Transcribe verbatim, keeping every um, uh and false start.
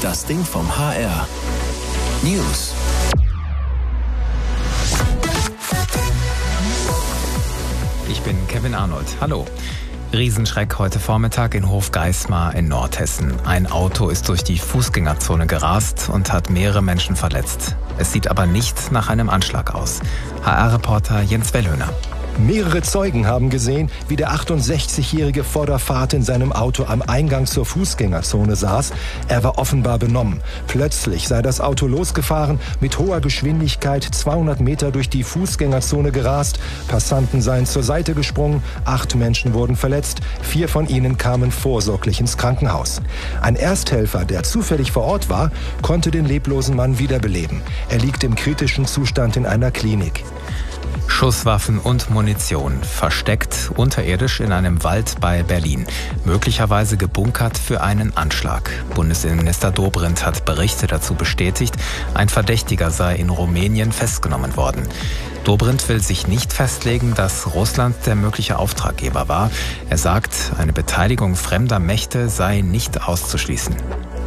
Das Ding vom H R. News. Ich bin Kevin Arnold. Hallo. Riesenschreck heute Vormittag in Hofgeismar in Nordhessen. Ein Auto ist durch die Fußgängerzone gerast und hat mehrere Menschen verletzt. Es sieht aber nicht nach einem Anschlag aus. H R-Reporter Jens Wellhöhner. Mehrere Zeugen haben gesehen, wie der achtundsechzigjährige vor der Fahrt in seinem Auto am Eingang zur Fußgängerzone saß. Er war offenbar benommen. Plötzlich sei das Auto losgefahren, mit hoher Geschwindigkeit zweihundert Meter durch die Fußgängerzone gerast. Passanten seien zur Seite gesprungen, acht Menschen wurden verletzt, vier von ihnen kamen vorsorglich ins Krankenhaus. Ein Ersthelfer, der zufällig vor Ort war, konnte den leblosen Mann wiederbeleben. Er liegt im kritischen Zustand in einer Klinik. Schusswaffen und Munition versteckt unterirdisch in einem Wald bei Berlin. Möglicherweise gebunkert für einen Anschlag. Bundesinnenminister Dobrindt hat Berichte dazu bestätigt, ein Verdächtiger sei in Rumänien festgenommen worden. Dobrindt will sich nicht festlegen, dass Russland der mögliche Auftraggeber war. Er sagt, eine Beteiligung fremder Mächte sei nicht auszuschließen.